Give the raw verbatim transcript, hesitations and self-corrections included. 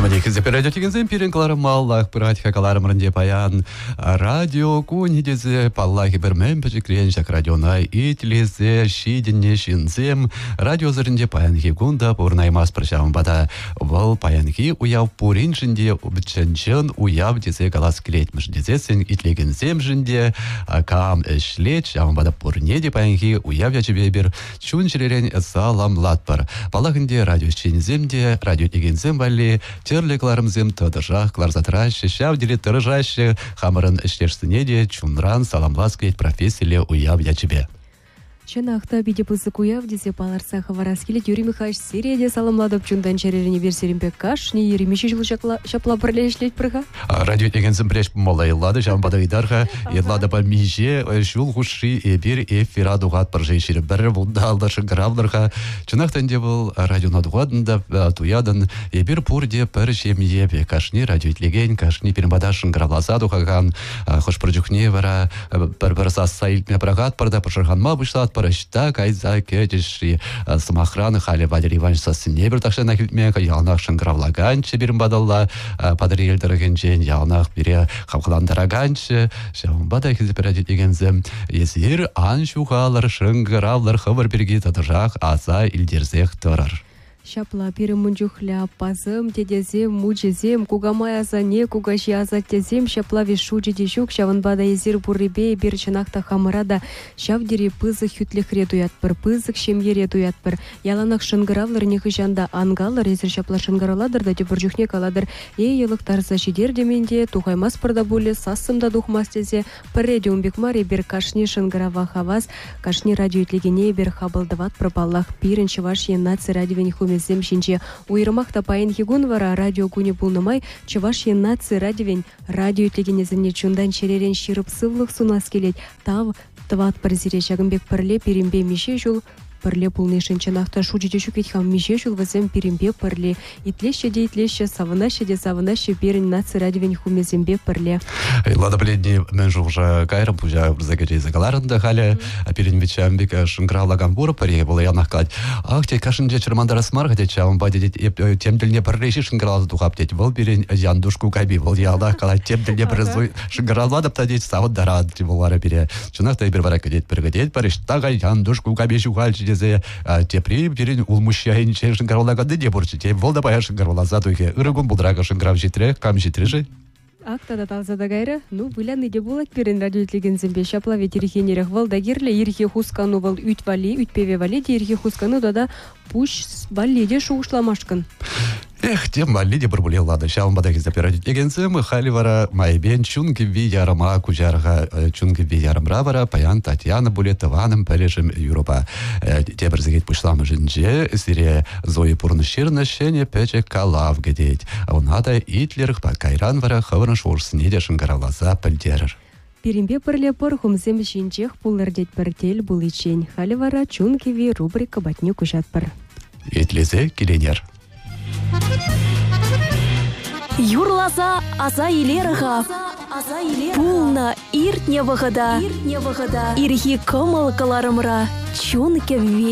Манекизе радио тигензем пирен кларым маллах пырать хакаларымрынде паян радио кунидезе паллахи бермен печекреншак радионай итлезе шиденне шинзем радио зырынде паянхи гунда пурнаймас прышавын бада вал паянхи уяв пурин жинде убченчен уяв дезе галас клетмыш дезесен итлегензем жинде кам эшлет шавын бада пурнеде паянхи уяв ячебе бир чунчеререн салам латпар паллахынде радио шинземде радио тигензем вали терлекларымзем тыдыжах, кларзатращи, шавдили тырыжащи, хамырын іштешсінеде, чунран, саламлас клеть профессияле уяв ячебе. Чынақта биде пызык уяв десе паларса хаварас келет Юрий Михайлович серияде саламладып чундан черерене берсерембек кашни еремеші жылы шапла бірлешлет бірға? Радио дегенсім біреш малайлады, жан бадайдарға, едлады ба меже, жул хуши эбир эфира дуғат біржейшері бірі бұлда алдыршы гравларға. Чынақтан де бұл радиона дуғадында туядан эбир пурде бір жемьебе кашни радио итлеген, кашни перембадашын гравласа дуғаған, хош біржухне вара, бір-бір сасайлтме бірағат бірда біршырған ма бұшлат Парашта, кайза, кетиши, самохраны, хали Валерий Иванович сосыне бір тақшана келтмек, ялнақ шыңғыравлаганчы бірін бадалла, падыр елдірігенчен, ялнақ біре қавқыландарағанчы, шауын бада кезеперади дегензім, езір ан шуғалар, шыңғыравлар, хывыр бірге тадырақ, аза илдерзех тұрар. Шапла пирым мунчухля пазым тедезем мучезем кугамай азане кугаши азат тезем шапла вишу жидишук шаванбада езир буррибе бир чынакта хамырада шавдири пызык хүтлех редуят пыр пызык шемье редуят пыр яланак шынгыравлар нехыжанда ангалар езир шапла шынгыраладыр да тепуржухне каладыр эй елык тарса шидер деменде тухаймас пырда буле сассымда духмас тезе пырреде умбекмари бир кашни шынгырава хавас кашни радио итлегене бир хабылдыват пырпаллах пирин чываш еннаци радиовен хуме Зем шинче уйрымақта пайын хигун вара радио куне пулнымай чываш нации радиовен радио итлегенезіне чундан черерен ширып сывлық сунас келет тав тват парзире шагымбек пірле перембе мише жол пірле пулны шинчанақта шучеде шукетхам мише жол вазем перембе пірле итлеще де итлеще савынаще де савынаще берін нации радиовен хумезембе пірле. Лада бледни мен уже кайры пужа загере загаларында халі перен вечамбек шынгыраулаган буры паре было янақ қалад. Ах, те кашынде чырмандара смар хотя чавын бады тем діліне пірлеші шынгырауды дұғап дед. Бұл берен яндушку кайби, бұл ялақ қалад тем діліне бір шынгырауладып та дед сауыт дарад болары бере. Чынақта бір барак дед бір дед пареш тағай яндушку кайби шуғалчы дезе тепри берен улмущайын шынгыраулаганды де бұрчы. Те волда бая шынгыраулаза дуйке. Үрігін бұлдыраға шынгырау жетірі, кам жетірі жай. Актада талзада гайры, ну, выляны де булак перен радио итлегензембе шапла ветерихенерях валдагерле, ирхе хускану вал ют вали, ют певе вали, де ирхе хускану дада пуш вали де шуушламашкан. Эх, тем вали де бурбуле лада, шаун бадаги запирать дегензем, халивара майбен чунги ви ярама кужарга чунги ви ярамра вара, паян Татьяна булет ваным пележем Европа. Те брзегет пушлам жинже, сире зои пурныширна шене пече калав гедеть. А он ада итлерх па кайран вара хаврын шорсыне де шынгаралаза пельдерер. Перембе пырле пыр хумзем шинчех пулырдет пыртел булычень. Халивара чунги ви рубрика батню кушат пыр. Итлезе киленер. Юрлаза аза илерға, пулна иртне вағыда, ирхи кымыл каларымра, чун кеве.